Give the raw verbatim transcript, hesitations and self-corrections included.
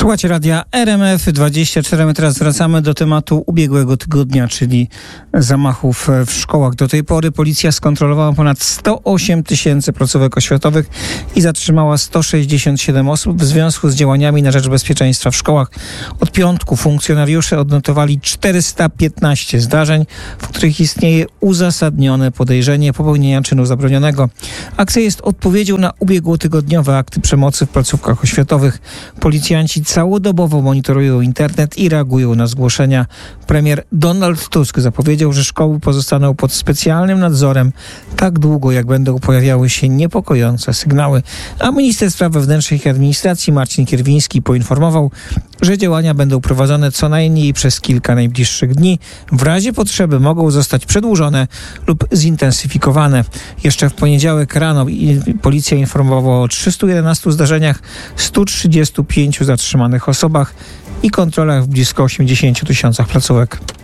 Słuchajcie radia R M F dwadzieścia cztery. My teraz wracamy do tematu ubiegłego tygodnia, czyli zamachów w szkołach. Do tej pory policja skontrolowała ponad sto osiem tysięcy placówek oświatowych i zatrzymała sto sześćdziesiąt siedem osób w związku z działaniami na rzecz bezpieczeństwa w szkołach. Od piątku funkcjonariusze odnotowali czterysta piętnaście zdarzeń, w których istnieje uzasadnione podejrzenie popełnienia czynu zabronionego. Akcja jest odpowiedzią na ubiegłotygodniowe akty przemocy w placówkach oświatowych. Policjanci całodobowo monitorują internet i reagują na zgłoszenia. Premier Donald Tusk zapowiedział, że szkoły pozostaną pod specjalnym nadzorem tak długo, jak będą pojawiały się niepokojące sygnały. A minister spraw wewnętrznych i administracji Marcin Kierwiński poinformował, że działania będą prowadzone co najmniej przez kilka najbliższych dni. W razie potrzeby mogą zostać przedłużone lub zintensyfikowane. Jeszcze w poniedziałek rano policja informowała o trzystu jedenastu zdarzeniach, stu trzydziestu pięciu zatrzymanych osobach i kontrolach w blisko osiemdziesięciu tysiącach placówek.